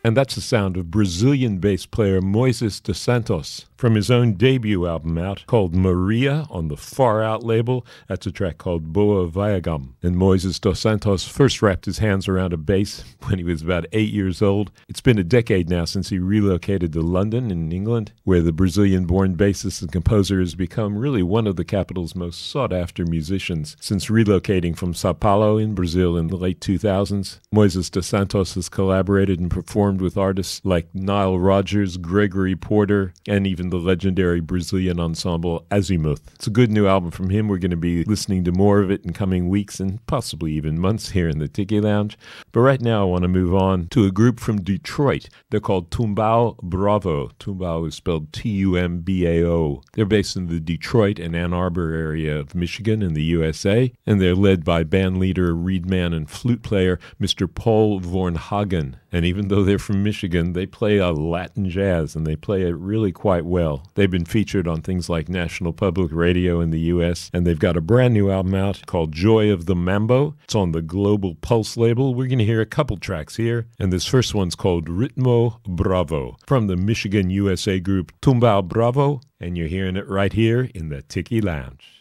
And that's the sound of Brazilian bass player Moises dos Santos from his own debut album out called Maria on the Far Out label. That's a track called Boa Viagam. And Moises dos Santos first wrapped his hands around a bass when he was about 8 years old. It's been a decade now since he relocated to London in England, where the Brazilian-born bassist and composer has become really one of the capital's most sought-after musicians. Since relocating from Sao Paulo in Brazil in the late 2000s, Moises dos Santos has collaborated and performed with artists like Nile Rodgers, Gregory Porter, and even the legendary Brazilian ensemble Azimuth. It's a good new album from him. We're going to be listening to more of it in coming weeks and possibly even months here in the Tiki Lounge. But right now I want to move on to a group from Detroit. They're called Tumbao Bravo. Tumbao is spelled Tumbao. They're based in the Detroit and Ann Arbor area of Michigan in the USA, and they're led by band leader, reedman, and flute player Mr. Paul Vornhagen. And even though they're from Michigan, they play a Latin jazz, and they play it really quite well. They've been featured on things like National Public Radio in the U.S., and they've got a brand new album out called Joy of the Mambo. It's on the Global Pulse label. We're going to hear a couple tracks here, and this first one's called Ritmo Bravo from the Michigan USA group Tumbao Bravo, and you're hearing it right here in the Tiki Lounge.